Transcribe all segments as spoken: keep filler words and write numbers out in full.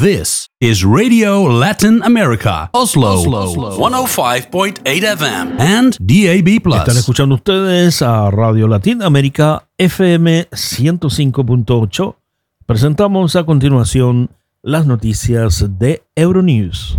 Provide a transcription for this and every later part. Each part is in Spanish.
This is Radio Latin America, Oslo, Oslo, one oh five point eight F M and D A B plus. Están escuchando ustedes a Radio Latin America F M ciento cinco punto ocho. Presentamos a continuación las noticias de Euronews.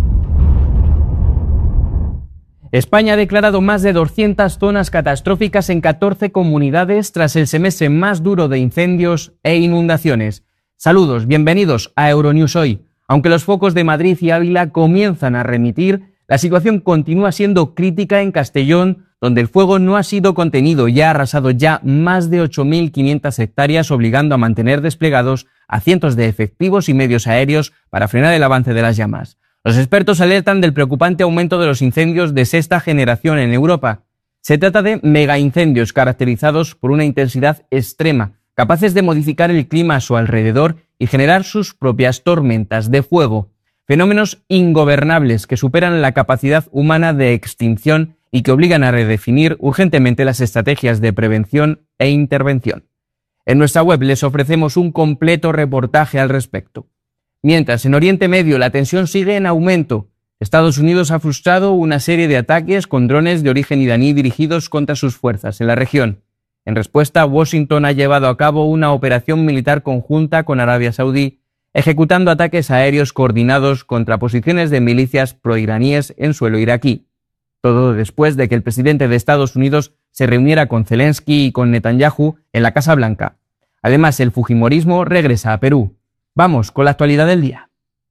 España ha declarado más de doscientas zonas catastróficas en catorce comunidades tras el semestre más duro de incendios e inundaciones. Saludos, bienvenidos a Euronews Hoy. Aunque los focos de Madrid y Ávila comienzan a remitir, la situación continúa siendo crítica en Castellón, donde el fuego no ha sido contenido y ha arrasado ya más de ocho mil quinientas hectáreas, obligando a mantener desplegados a cientos de efectivos y medios aéreos para frenar el avance de las llamas. Los expertos alertan del preocupante aumento de los incendios de sexta generación en Europa. Se trata de megaincendios caracterizados por una intensidad extrema, capaces de modificar el clima a su alrededor y generar sus propias tormentas de fuego. Fenómenos ingobernables que superan la capacidad humana de extinción y que obligan a redefinir urgentemente las estrategias de prevención e intervención. En nuestra web les ofrecemos un completo reportaje al respecto. Mientras en Oriente Medio la tensión sigue en aumento, Estados Unidos ha frustrado una serie de ataques con drones de origen iraní dirigidos contra sus fuerzas en la región. En respuesta, Washington ha llevado a cabo una operación militar conjunta con Arabia Saudí, ejecutando ataques aéreos coordinados contra posiciones de milicias proiraníes en suelo iraquí. Todo después de que el presidente de Estados Unidos se reuniera con Zelensky y con Netanyahu en la Casa Blanca. Además, el fujimorismo regresa a Perú. Vamos con la actualidad del día.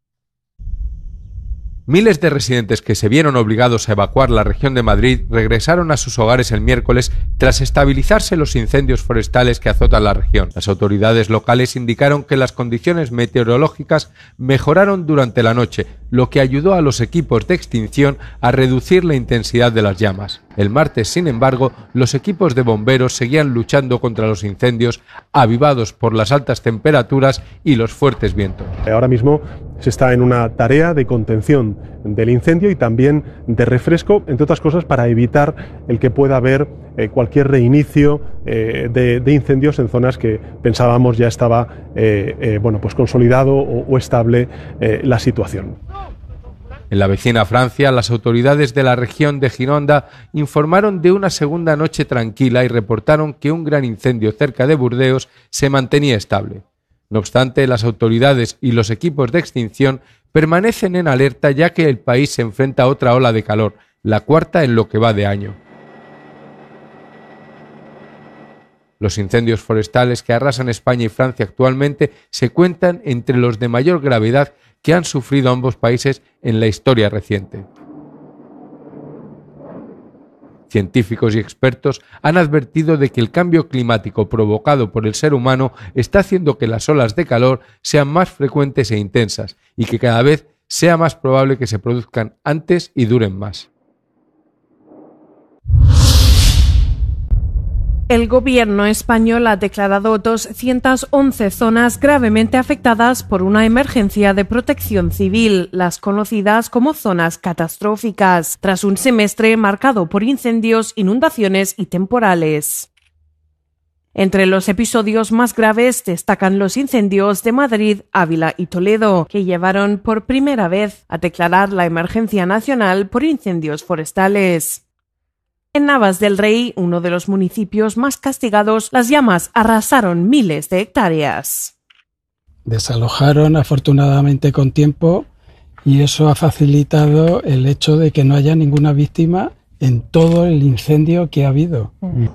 Miles de residentes que se vieron obligados a evacuar la región de Madrid regresaron a sus hogares el miércoles tras estabilizarse los incendios forestales que azotan la región. Las autoridades locales indicaron que las condiciones meteorológicas mejoraron durante la noche, lo que ayudó a los equipos de extinción a reducir la intensidad de las llamas. El martes, sin embargo, los equipos de bomberos seguían luchando contra los incendios, avivados por las altas temperaturas y los fuertes vientos. Ahora mismo se está en una tarea de contención del incendio y también de refresco, entre otras cosas, para evitar el que pueda haber eh, cualquier reinicio eh, de, de incendios en zonas que pensábamos ya estaba eh, eh, bueno, pues consolidado o, o estable eh, la situación. En la vecina Francia, las autoridades de la región de Gironda informaron de una segunda noche tranquila y reportaron que un gran incendio cerca de Burdeos se mantenía estable. No obstante, las autoridades y los equipos de extinción permanecen en alerta, ya que el país se enfrenta a otra ola de calor, la cuarta en lo que va de año. Los incendios forestales que arrasan España y Francia actualmente se cuentan entre los de mayor gravedad que han sufrido ambos países en la historia reciente. Científicos y expertos han advertido de que el cambio climático provocado por el ser humano está haciendo que las olas de calor sean más frecuentes e intensas y que cada vez sea más probable que se produzcan antes y duren más. El gobierno español ha declarado doscientas once zonas gravemente afectadas por una emergencia de protección civil, las conocidas como zonas catastróficas, tras un semestre marcado por incendios, inundaciones y temporales. Entre los episodios más graves destacan los incendios de Madrid, Ávila y Toledo, que llevaron por primera vez a declarar la emergencia nacional por incendios forestales. En Navas del Rey, uno de los municipios más castigados, las llamas arrasaron miles de hectáreas. Desalojaron afortunadamente con tiempo y eso ha facilitado el hecho de que no haya ninguna víctima en todo el incendio que ha habido.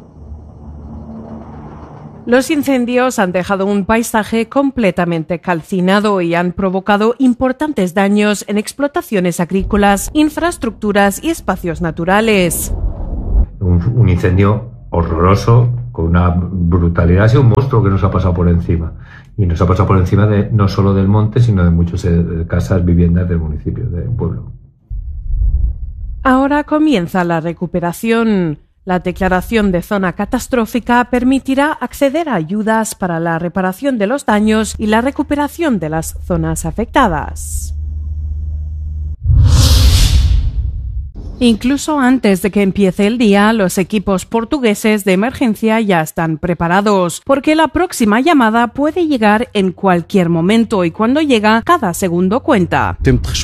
Los incendios han dejado un paisaje completamente calcinado y han provocado importantes daños en explotaciones agrícolas, infraestructuras y espacios naturales. Un, un incendio horroroso, con una brutalidad, ha sido un monstruo que nos ha pasado por encima. Y nos ha pasado por encima de, no solo del monte, sino de muchas de casas, viviendas del municipio, del pueblo. Ahora comienza la recuperación. La declaración de zona catastrófica permitirá acceder a ayudas para la reparación de los daños y la recuperación de las zonas afectadas. Incluso antes de que empiece el día, los equipos portugueses de emergencia ya están preparados, porque la próxima llamada puede llegar en cualquier momento y cuando llega, cada segundo cuenta.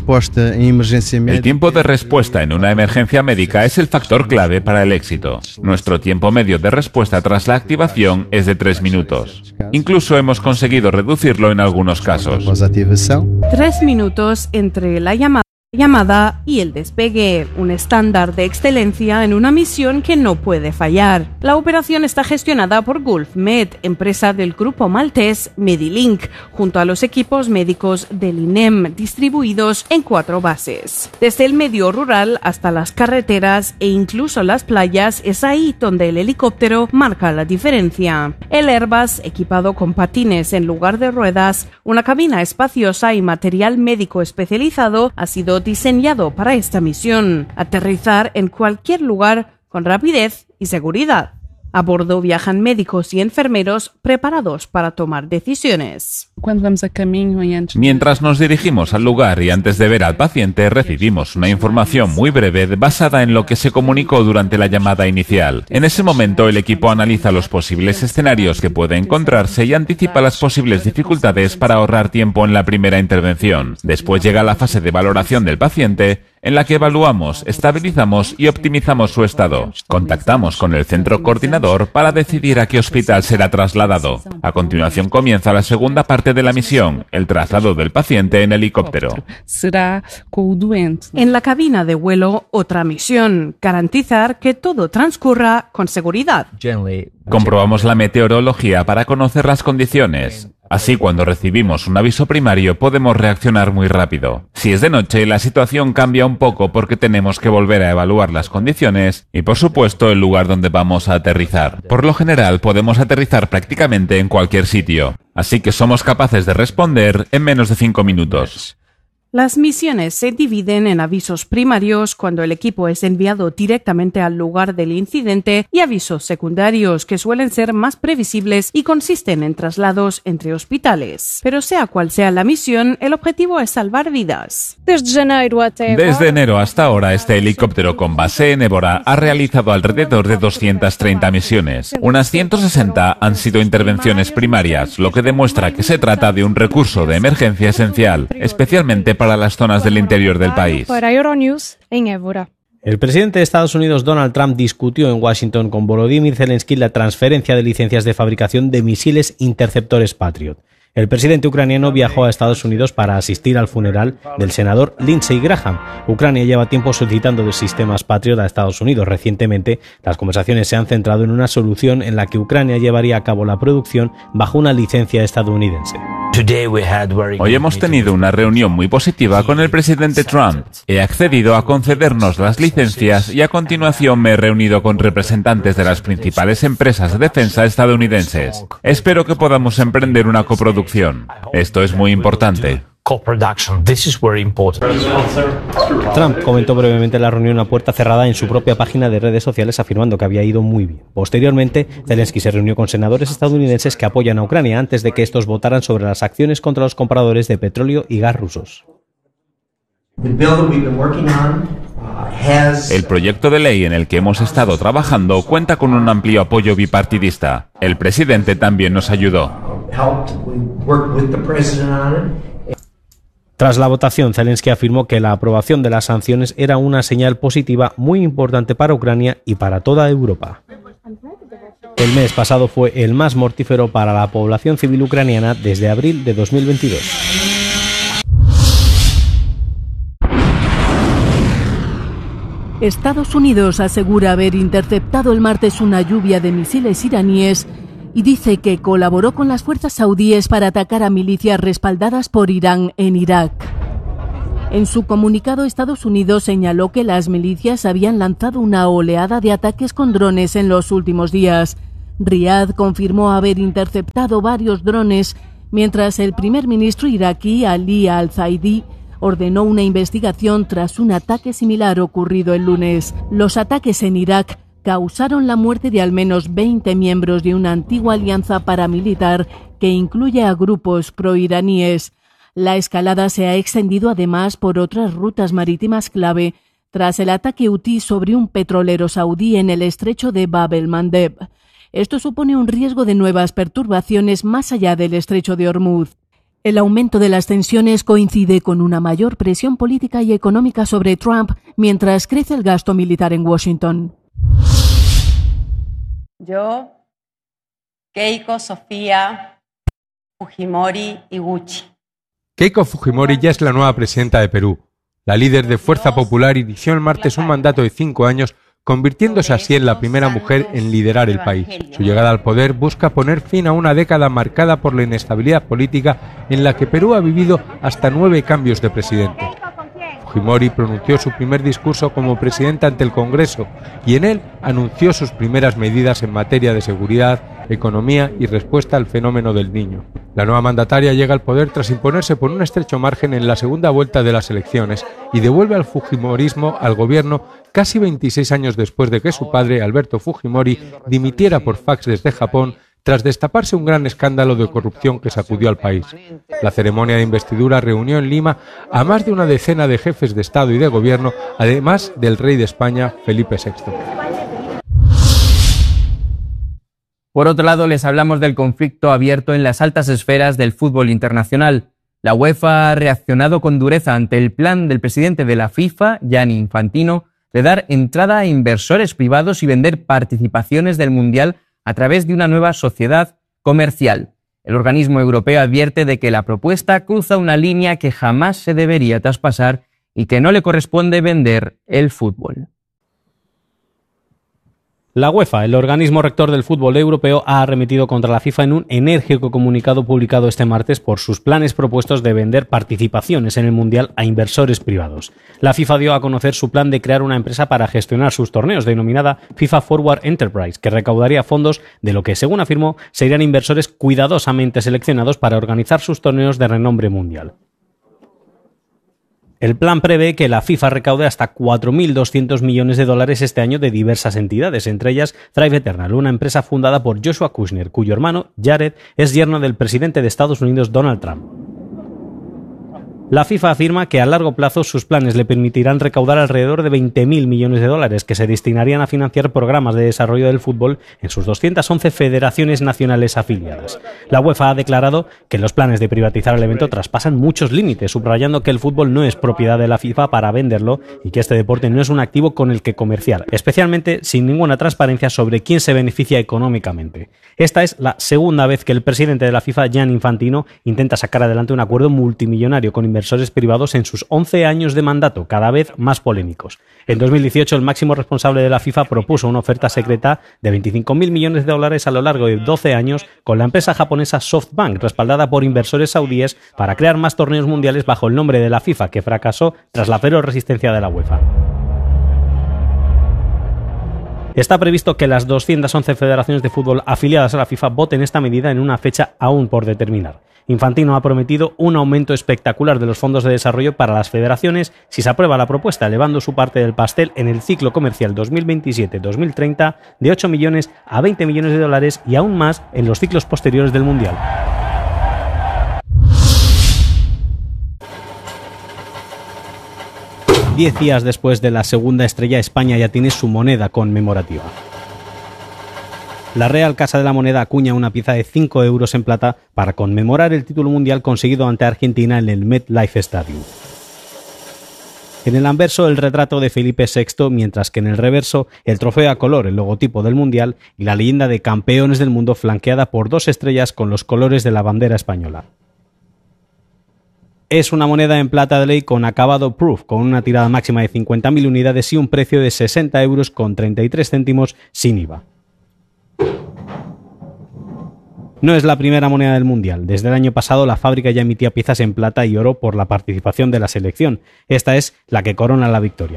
El tiempo de respuesta en una emergencia médica es el factor clave para el éxito. Nuestro tiempo medio de respuesta tras la activación es de tres minutos. Incluso hemos conseguido reducirlo en algunos casos. Tres minutos entre la llamada llamada y el despegue, un estándar de excelencia en una misión que no puede fallar. La operación está gestionada por Gulf Med, empresa del grupo maltés Medilink, junto a los equipos médicos del I N E M, distribuidos en cuatro bases. Desde el medio rural hasta las carreteras e incluso las playas, es ahí donde el helicóptero marca la diferencia. El Airbus, equipado con patines en lugar de ruedas, una cabina espaciosa y material médico especializado, ha sido diseñado para esta misión: aterrizar en cualquier lugar con rapidez y seguridad. A bordo viajan médicos y enfermeros preparados para tomar decisiones. Mientras nos dirigimos al lugar y antes de ver al paciente, recibimos una información muy breve basada en lo que se comunicó durante la llamada inicial. En ese momento, el equipo analiza los posibles escenarios que puede encontrarse y anticipa las posibles dificultades para ahorrar tiempo en la primera intervención. Después llega la fase de valoración del paciente, en la que evaluamos, estabilizamos y optimizamos su estado. Contactamos con el centro coordinador para decidir a qué hospital será trasladado. A continuación comienza la segunda parte de la misión, el traslado del paciente en helicóptero. En la cabina de vuelo, otra misión: garantizar que todo transcurra con seguridad. Comprobamos la meteorología para conocer las condiciones. Así, cuando recibimos un aviso primario, podemos reaccionar muy rápido. Si es de noche, la situación cambia un poco porque tenemos que volver a evaluar las condiciones y, por supuesto, el lugar donde vamos a aterrizar. Por lo general, podemos aterrizar prácticamente en cualquier sitio, así que somos capaces de responder en menos de cinco minutos. Las misiones se dividen en avisos primarios, cuando el equipo es enviado directamente al lugar del incidente, y avisos secundarios, que suelen ser más previsibles y consisten en traslados entre hospitales. Pero sea cual sea la misión, el objetivo es salvar vidas. Desde enero hasta ahora, este helicóptero con base en Évora ha realizado alrededor de doscientas treinta misiones. Unas ciento sesenta han sido intervenciones primarias, lo que demuestra que se trata de un recurso de emergencia esencial, especialmente para para las zonas del interior del país. El presidente de Estados Unidos, Donald Trump, discutió en Washington con Volodymyr Zelensky la transferencia de licencias de fabricación de misiles interceptores Patriot. El presidente ucraniano viajó a Estados Unidos para asistir al funeral del senador Lindsey Graham. Ucrania lleva tiempo solicitando los sistemas Patriot a Estados Unidos. Recientemente, las conversaciones se han centrado en una solución en la que Ucrania llevaría a cabo la producción bajo una licencia estadounidense. Hoy hemos tenido una reunión muy positiva con el presidente Trump. He accedido a concedernos las licencias y a continuación me he reunido con representantes de las principales empresas de defensa estadounidenses. Espero que podamos emprender una coproducción. Esto es muy importante. Trump comentó brevemente la reunión a puerta cerrada en su propia página de redes sociales, afirmando que había ido muy bien. Posteriormente, Zelensky se reunió con senadores estadounidenses que apoyan a Ucrania antes de que estos votaran sobre las acciones contra los compradores de petróleo y gas rusos. El proyecto de ley en el que hemos estado trabajando cuenta con un amplio apoyo bipartidista. El presidente también nos ayudó. Tras la votación, Zelensky afirmó que la aprobación de las sanciones era una señal positiva muy importante para Ucrania y para toda Europa. El mes pasado fue el más mortífero para la población civil ucraniana desde abril de dos mil veintidós. Estados Unidos asegura haber interceptado el martes una lluvia de misiles iraníes y dice que colaboró con las fuerzas saudíes para atacar a milicias respaldadas por Irán en Irak. En su comunicado, Estados Unidos señaló que las milicias habían lanzado una oleada de ataques con drones en los últimos días. Riad confirmó haber interceptado varios drones, mientras el primer ministro iraquí, Ali al-Zaidi, ordenó una investigación tras un ataque similar ocurrido el lunes. Los ataques en Irak causaron la muerte de al menos veinte miembros de una antigua alianza paramilitar que incluye a grupos proiraníes. La escalada se ha extendido además por otras rutas marítimas clave tras el ataque hutí sobre un petrolero saudí en el estrecho de Bab el-Mandeb. Esto supone un riesgo de nuevas perturbaciones más allá del estrecho de Hormuz. El aumento de las tensiones coincide con una mayor presión política y económica sobre Trump mientras crece el gasto militar en Washington. Yo, Keiko Sofía Fujimori Iguchi. Keiko Fujimori ya es la nueva presidenta de Perú. La líder de Fuerza Popular inició el martes un mandato de cinco años, convirtiéndose así en la primera mujer en liderar el país. Su llegada al poder busca poner fin a una década marcada por la inestabilidad política en la que Perú ha vivido hasta nueve cambios de presidente. Fujimori pronunció su primer discurso como presidenta ante el Congreso y en él anunció sus primeras medidas en materia de seguridad, economía y respuesta al fenómeno del Niño. La nueva mandataria llega al poder tras imponerse por un estrecho margen en la segunda vuelta de las elecciones y devuelve al fujimorismo al gobierno casi veintiséis años después de que su padre, Alberto Fujimori, dimitiera por fax desde Japón tras destaparse un gran escándalo de corrupción que sacudió al país. La ceremonia de investidura reunió en Lima a más de una decena de jefes de Estado y de Gobierno, además del rey de España, Felipe sexto. Por otro lado, les hablamos del conflicto abierto en las altas esferas del fútbol internacional. La UEFA ha reaccionado con dureza ante el plan del presidente de la FIFA, Gianni Infantino, de dar entrada a inversores privados y vender participaciones del Mundial a través de una nueva sociedad comercial. El organismo europeo advierte de que la propuesta cruza una línea que jamás se debería traspasar y que no le corresponde vender el fútbol. La UEFA, el organismo rector del fútbol europeo, ha arremetido contra la FIFA en un enérgico comunicado publicado este martes por sus planes propuestos de vender participaciones en el Mundial a inversores privados. La FIFA dio a conocer su plan de crear una empresa para gestionar sus torneos, denominada FIFA Forward Enterprise, que recaudaría fondos de lo que, según afirmó, serían inversores cuidadosamente seleccionados para organizar sus torneos de renombre mundial. El plan prevé que la FIFA recaude hasta cuatro mil doscientos millones de dólares este año de diversas entidades, entre ellas Thrive Eternal, una empresa fundada por Joshua Kushner, cuyo hermano, Jared, es yerno del presidente de Estados Unidos, Donald Trump. La FIFA afirma que a largo plazo sus planes le permitirán recaudar alrededor de veinte mil millones de dólares que se destinarían a financiar programas de desarrollo del fútbol en sus doscientas once federaciones nacionales afiliadas. La UEFA ha declarado que los planes de privatizar el evento traspasan muchos límites, subrayando que el fútbol no es propiedad de la FIFA para venderlo y que este deporte no es un activo con el que comerciar, especialmente sin ninguna transparencia sobre quién se beneficia económicamente. Esta es la segunda vez que el presidente de la FIFA, Gianni Infantino, intenta sacar adelante un acuerdo multimillonario con inversores privados en sus once años de mandato, cada vez más polémicos. En dos mil dieciocho, el máximo responsable de la FIFA propuso una oferta secreta de veinticinco mil millones de dólares a lo largo de doce años con la empresa japonesa SoftBank, respaldada por inversores saudíes, para crear más torneos mundiales bajo el nombre de la FIFA, que fracasó tras la feroz resistencia de la UEFA. Está previsto que las doscientas once federaciones de fútbol afiliadas a la FIFA voten esta medida en una fecha aún por determinar. Infantino ha prometido un aumento espectacular de los fondos de desarrollo para las federaciones si se aprueba la propuesta, elevando su parte del pastel en el ciclo comercial dos mil veintisiete dos mil treinta de ocho millones a veinte millones de dólares y aún más en los ciclos posteriores del Mundial. Diez días después de la segunda estrella, España ya tiene su moneda conmemorativa. La Real Casa de la Moneda acuña una pieza de cinco euros en plata para conmemorar el título mundial conseguido ante Argentina en el MetLife Stadium. En el anverso, el retrato de Felipe sexto, mientras que en el reverso, el trofeo a color, el logotipo del mundial y la leyenda de campeones del mundo flanqueada por dos estrellas con los colores de la bandera española. Es una moneda en plata de ley con acabado proof, con una tirada máxima de cincuenta mil unidades y un precio de sesenta euros con treinta y tres céntimos sin I V A. No es la primera moneda del Mundial. Desde el año pasado la fábrica ya emitía piezas en plata y oro por la participación de la selección. Esta es la que corona la victoria.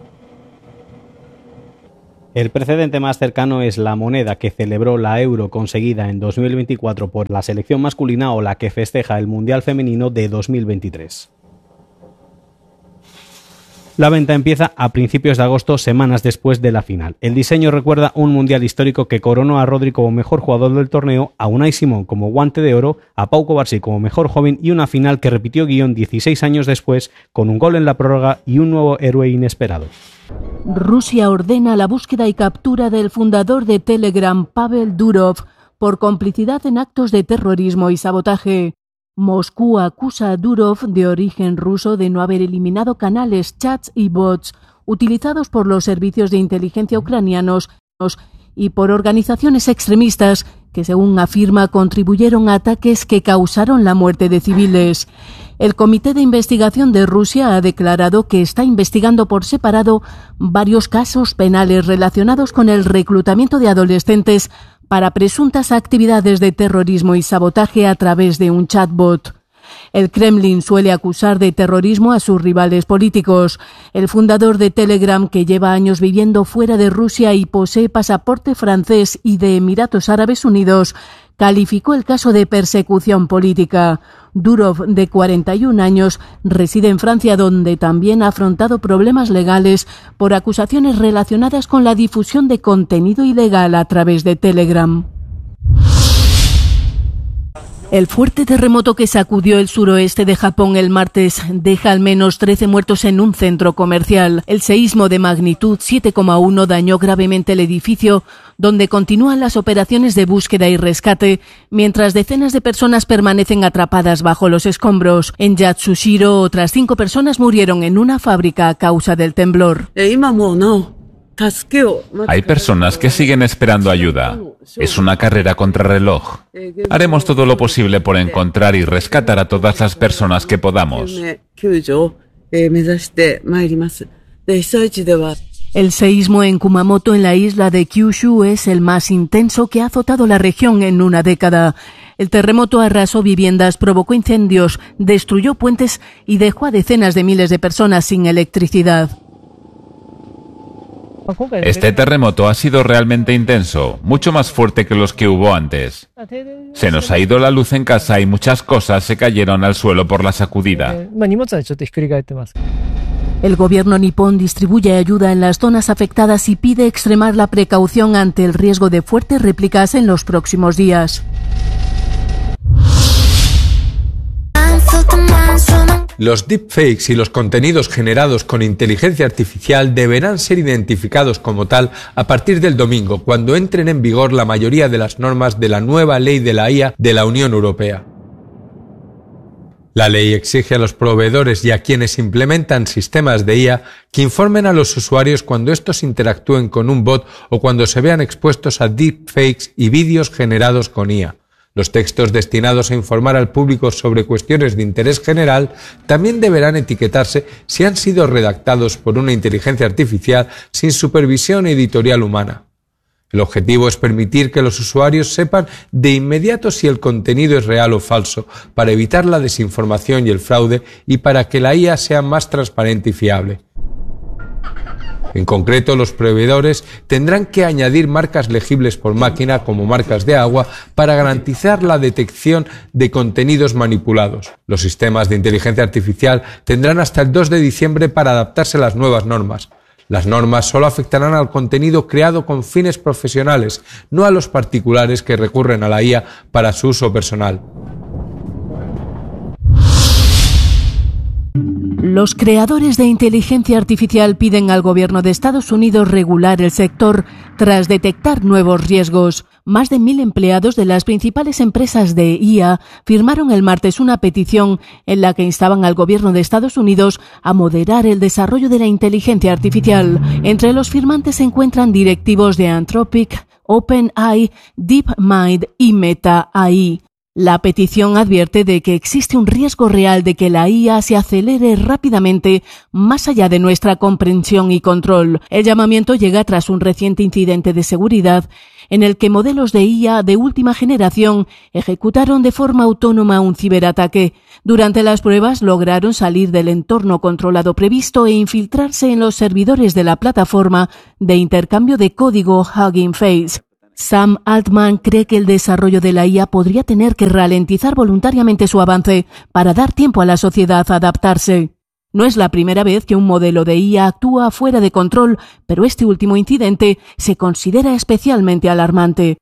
El precedente más cercano es la moneda que celebró la Euro conseguida en dos mil veinticuatro por la selección masculina o la que festeja el Mundial femenino de dos mil veintitrés. La venta empieza a principios de agosto, semanas después de la final. El diseño recuerda un mundial histórico que coronó a Rodri como mejor jugador del torneo, a Unai Simón como guante de oro, a Pau Cubarsí como mejor joven y una final que repitió guión dieciséis años después con un gol en la prórroga y un nuevo héroe inesperado. Rusia ordena la búsqueda y captura del fundador de Telegram, Pavel Durov, por complicidad en actos de terrorismo y sabotaje. Moscú acusa a Durov, de origen ruso, de no haber eliminado canales, chats y bots utilizados por los servicios de inteligencia ucranianos y por organizaciones extremistas que, según afirma, contribuyeron a ataques que causaron la muerte de civiles. El Comité de Investigación de Rusia ha declarado que está investigando por separado varios casos penales relacionados con el reclutamiento de adolescentes para presuntas actividades de terrorismo y sabotaje a través de un chatbot. El Kremlin suele acusar de terrorismo a sus rivales políticos. El fundador de Telegram, que lleva años viviendo fuera de Rusia y posee pasaporte francés y de Emiratos Árabes Unidos, calificó el caso de persecución política. Durov, de cuarenta y un años, reside en Francia, donde también ha afrontado problemas legales por acusaciones relacionadas con la difusión de contenido ilegal a través de Telegram. El fuerte terremoto que sacudió el suroeste de Japón el martes deja al menos trece muertos en un centro comercial. El seísmo de magnitud siete coma uno dañó gravemente el edificio, donde continúan las operaciones de búsqueda y rescate, mientras decenas de personas permanecen atrapadas bajo los escombros. En Yatsushiro, otras cinco personas murieron en una fábrica a causa del temblor. Hay personas que siguen esperando ayuda. Es una carrera contrarreloj. Haremos todo lo posible por encontrar y rescatar a todas las personas que podamos. El seísmo en Kumamoto, en la isla de Kyushu, es el más intenso que ha azotado la región en una década. El terremoto arrasó viviendas, provocó incendios, destruyó puentes y dejó a decenas de miles de personas sin electricidad. Este terremoto ha sido realmente intenso, mucho más fuerte que los que hubo antes. Se nos ha ido la luz en casa y muchas cosas se cayeron al suelo por la sacudida. El gobierno nipón distribuye ayuda en las zonas afectadas y pide extremar la precaución ante el riesgo de fuertes réplicas en los próximos días. Los deepfakes y los contenidos generados con inteligencia artificial deberán ser identificados como tal a partir del domingo, cuando entren en vigor la mayoría de las normas de la nueva ley de la I A de la Unión Europea. La ley exige a los proveedores y a quienes implementan sistemas de I A que informen a los usuarios cuando estos interactúen con un bot o cuando se vean expuestos a deepfakes y vídeos generados con I A. Los textos destinados a informar al público sobre cuestiones de interés general también deberán etiquetarse si han sido redactados por una inteligencia artificial sin supervisión editorial humana. El objetivo es permitir que los usuarios sepan de inmediato si el contenido es real o falso, para evitar la desinformación y el fraude y para que la I A sea más transparente y fiable. En concreto, los proveedores tendrán que añadir marcas legibles por máquina como marcas de agua para garantizar la detección de contenidos manipulados. Los sistemas de inteligencia artificial tendrán hasta el dos de diciembre para adaptarse a las nuevas normas. Las normas solo afectarán al contenido creado con fines profesionales, no a los particulares que recurren a la I A para su uso personal. Los creadores de inteligencia artificial piden al gobierno de Estados Unidos regular el sector tras detectar nuevos riesgos. Más de mil empleados de las principales empresas de I A firmaron el martes una petición en la que instaban al gobierno de Estados Unidos a moderar el desarrollo de la inteligencia artificial. Entre los firmantes se encuentran directivos de Anthropic, OpenAI, DeepMind y Meta A I. La petición advierte de que existe un riesgo real de que la I A se acelere rápidamente más allá de nuestra comprensión y control. El llamamiento llega tras un reciente incidente de seguridad en el que modelos de I A de última generación ejecutaron de forma autónoma un ciberataque. Durante las pruebas lograron salir del entorno controlado previsto e infiltrarse en los servidores de la plataforma de intercambio de código Hugging Face. Sam Altman cree que el desarrollo de la I A podría tener que ralentizar voluntariamente su avance para dar tiempo a la sociedad a adaptarse. No es la primera vez que un modelo de I A actúa fuera de control, pero este último incidente se considera especialmente alarmante.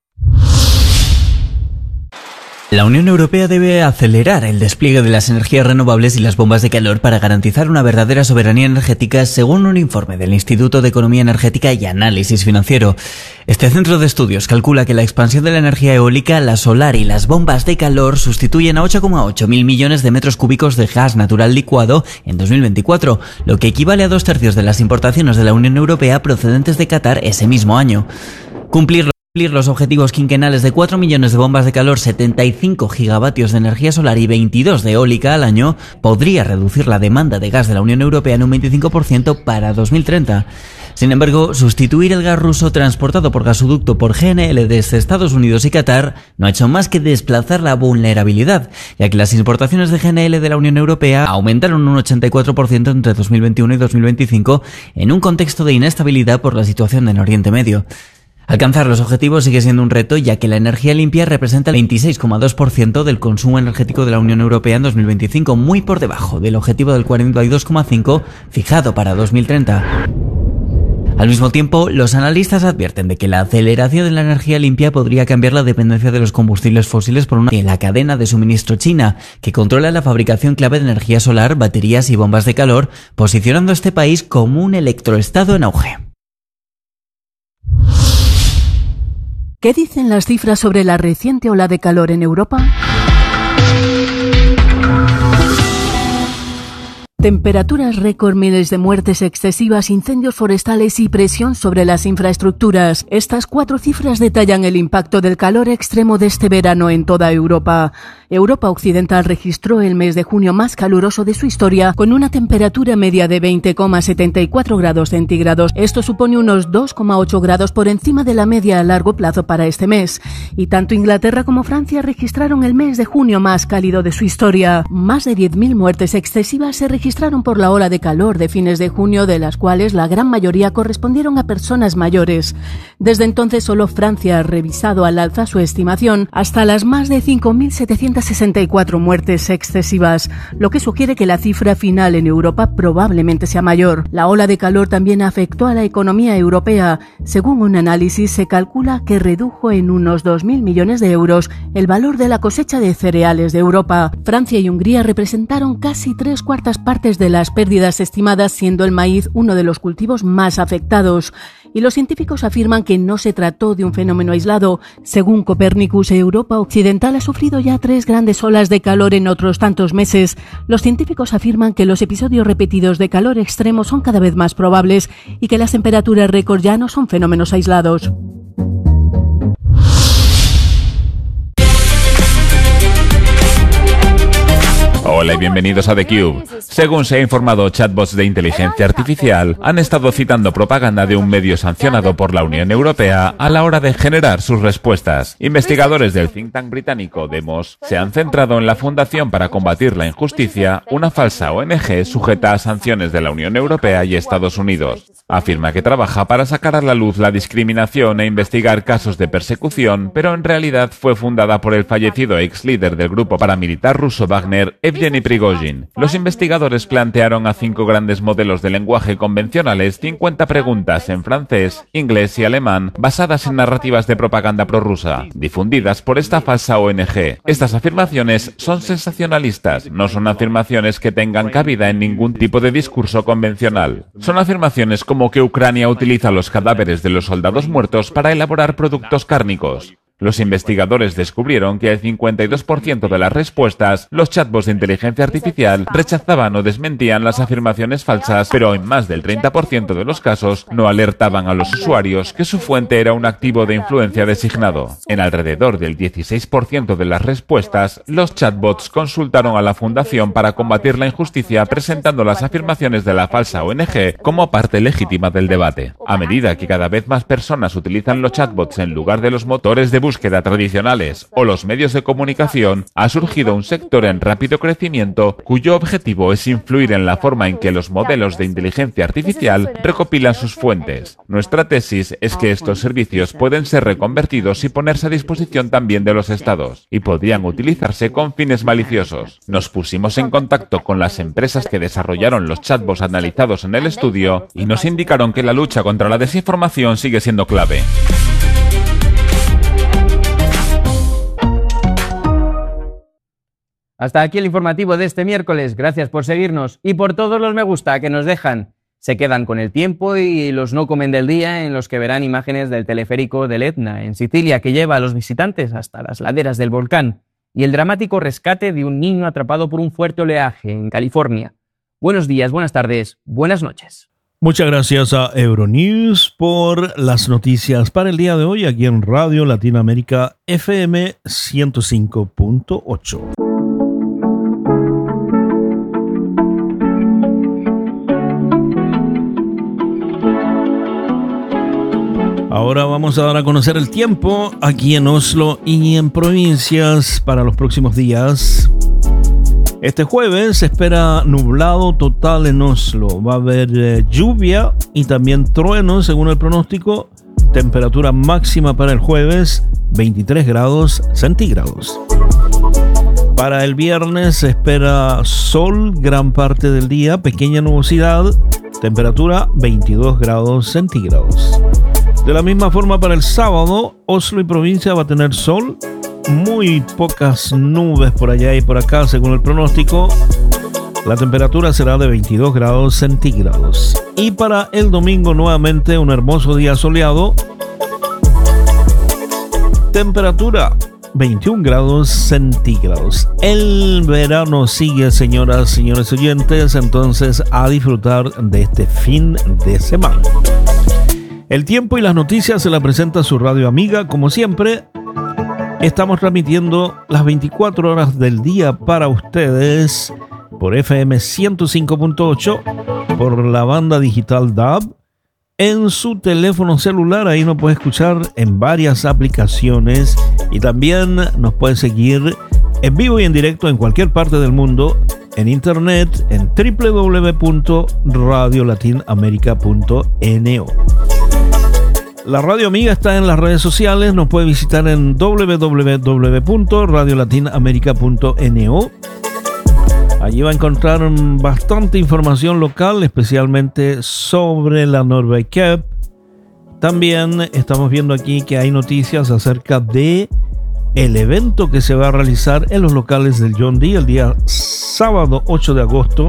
La Unión Europea debe acelerar el despliegue de las energías renovables y las bombas de calor para garantizar una verdadera soberanía energética, según un informe del Instituto de Economía Energética y Análisis Financiero. Este centro de estudios calcula que la expansión de la energía eólica, la solar y las bombas de calor sustituyen a ocho coma ocho mil millones de metros cúbicos de gas natural licuado en dos mil veinticuatro, lo que equivale a dos tercios de las importaciones de la Unión Europea procedentes de Qatar ese mismo año. Cumplirlo Cumplir los objetivos quinquenales de cuatro millones de bombas de calor, setenta y cinco gigavatios de energía solar y veintidós de eólica al año podría reducir la demanda de gas de la Unión Europea en un veinticinco por ciento para dos mil treinta. Sin embargo, sustituir el gas ruso transportado por gasoducto por G N L desde Estados Unidos y Qatar no ha hecho más que desplazar la vulnerabilidad, ya que las importaciones de G N L de la Unión Europea aumentaron un ochenta y cuatro por ciento entre dos mil veintiuno y dos mil veinticinco en un contexto de inestabilidad por la situación en Oriente Medio. Alcanzar los objetivos sigue siendo un reto, ya que la energía limpia representa el veintiséis coma dos por ciento del consumo energético de la Unión Europea en dos mil veinticinco, muy por debajo del objetivo del cuarenta y dos coma cinco por ciento fijado para dos mil treinta. Al mismo tiempo, los analistas advierten de que la aceleración de la energía limpia podría cambiar la dependencia de los combustibles fósiles por una en la cadena de suministro china, que controla la fabricación clave de energía solar, baterías y bombas de calor, posicionando a este país como un electroestado en auge. ¿Qué dicen las cifras sobre la reciente ola de calor en Europa? Temperaturas récord, miles de muertes excesivas, incendios forestales y presión sobre las infraestructuras. Estas cuatro cifras detallan el impacto del calor extremo de este verano en toda Europa. Europa Occidental registró el mes de junio más caluroso de su historia, con una temperatura media de veinte coma setenta y cuatro grados centígrados. Esto supone unos dos coma ocho grados por encima de la media a largo plazo para este mes. Y tanto Inglaterra como Francia registraron el mes de junio más cálido de su historia. Más de diez mil muertes excesivas se registraron registraron por la ola de calor de fines de junio, de las cuales la gran mayoría correspondieron a personas mayores. Desde entonces solo Francia ha revisado al alza su estimación hasta las más de cinco mil setecientas sesenta y cuatro muertes excesivas, lo que sugiere que la cifra final en Europa probablemente sea mayor. La ola de calor también afectó a la economía europea. Según un análisis, se calcula que redujo en unos dos mil millones de euros el valor de la cosecha de cereales de Europa. Francia y Hungría representaron casi tres cuartas partes de las pérdidas estimadas, siendo el maíz uno de los cultivos más afectados. Y los científicos afirman que no se trató de un fenómeno aislado. Según Copernicus, Europa Occidental ha sufrido ya tres grandes olas de calor en otros tantos meses. Los científicos afirman que los episodios repetidos de calor extremo son cada vez más probables y que las temperaturas récord ya no son fenómenos aislados. Hola y bienvenidos a theCUBE. Según se ha informado, chatbots de inteligencia artificial han estado citando propaganda de un medio sancionado por la Unión Europea a la hora de generar sus respuestas. Investigadores del think tank británico Demos se han centrado en la Fundación para Combatir la Injusticia, una falsa O N G sujeta a sanciones de la Unión Europea y Estados Unidos. Afirma que trabaja para sacar a la luz la discriminación e investigar casos de persecución, pero en realidad fue fundada por el fallecido ex líder del grupo paramilitar ruso Wagner, Evgeny Prigozhin. Los investigadores plantearon a cinco grandes modelos de lenguaje convencionales cincuenta preguntas en francés, inglés y alemán basadas en narrativas de propaganda prorrusa, difundidas por esta falsa O N G. Estas afirmaciones son sensacionalistas, no son afirmaciones que tengan cabida en ningún tipo de discurso convencional. Son afirmaciones como que Ucrania utiliza los cadáveres de los soldados muertos para elaborar productos cárnicos. Los investigadores descubrieron que el cincuenta y dos por ciento de las respuestas, los chatbots de inteligencia artificial rechazaban o desmentían las afirmaciones falsas, pero en más del treinta por ciento de los casos no alertaban a los usuarios que su fuente era un activo de influencia designado. En alrededor del dieciséis por ciento de las respuestas, los chatbots consultaron a la Fundación para Combatir la Injusticia presentando las afirmaciones de la falsa O N G como parte legítima del debate. A medida que cada vez más personas utilizan los chatbots en lugar de los motores de búsqueda búsqueda tradicionales o los medios de comunicación, ha surgido un sector en rápido crecimiento cuyo objetivo es influir en la forma en que los modelos de inteligencia artificial recopilan sus fuentes. Nuestra tesis es que estos servicios pueden ser reconvertidos y ponerse a disposición también de los estados, y podrían utilizarse con fines maliciosos. Nos pusimos en contacto con las empresas que desarrollaron los chatbots analizados en el estudio y nos indicaron que la lucha contra la desinformación sigue siendo clave. Hasta aquí el informativo de este miércoles. Gracias por seguirnos y por todos los me gusta que nos dejan. Se quedan con el tiempo y los no comen del día, en los que verán imágenes del teleférico del Etna en Sicilia, que lleva a los visitantes hasta las laderas del volcán, y el dramático rescate de un niño atrapado por un fuerte oleaje en California. Buenos días, buenas tardes, buenas noches. Muchas gracias a Euronews por las noticias para el día de hoy aquí en Radio Latinoamérica F M ciento cinco punto ocho. Ahora vamos a dar a conocer el tiempo aquí en Oslo y en provincias para los próximos días. Este jueves se espera nublado total en Oslo. Va a haber eh, lluvia y también truenos según el pronóstico. Temperatura máxima para el jueves, veintitrés grados centígrados. Para el viernes se espera sol gran parte del día, pequeña nubosidad, temperatura veintidós grados centígrados. De la misma forma para el sábado, Oslo y provincia va a tener sol, muy pocas nubes por allá y por acá según el pronóstico. La temperatura será de veintidós grados centígrados. Y para el domingo nuevamente un hermoso día soleado. Temperatura veintiún grados centígrados. El verano sigue, señoras y señores oyentes, entonces a disfrutar de este fin de semana. El tiempo y las noticias se la presenta su radio amiga, como siempre. Estamos transmitiendo las veinticuatro horas del día para ustedes por F M ciento cinco punto ocho, por la banda digital D A B, en su teléfono celular. Ahí nos puede escuchar en varias aplicaciones y también nos puede seguir en vivo y en directo en cualquier parte del mundo en internet en doble u doble u doble u punto radio latin america punto n o. La radio amiga está en las redes sociales, nos puede visitar en doble u doble u doble u punto radio latin america punto n o. Allí va a encontrar bastante información local, especialmente sobre la Norway Cup. También estamos viendo aquí que hay noticias acerca de el evento que se va a realizar en los locales del John D. el día sábado ocho de agosto.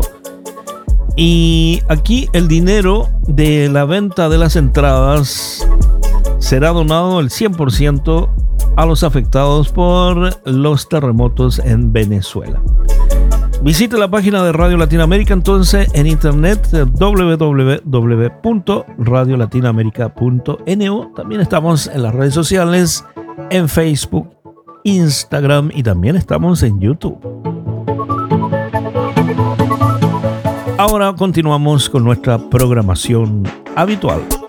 Y aquí el dinero de la venta de las entradas será donado el cien por ciento a los afectados por los terremotos en Venezuela. Visite la página de Radio Latinoamérica entonces en internet doble u doble u doble u punto radio latin america punto n o. También estamos en las redes sociales, en Facebook, Instagram y también estamos en YouTube. Ahora continuamos con nuestra programación habitual.